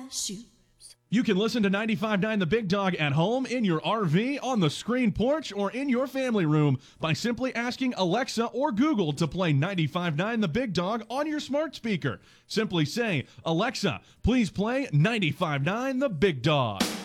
shoes. You can listen to 95.9 The Big Dog at home, in your RV, on the screen porch, or in your family room by simply asking Alexa or Google to play 95.9 The Big Dog on your smart speaker. Simply say, Alexa, please play 95.9 The Big Dog.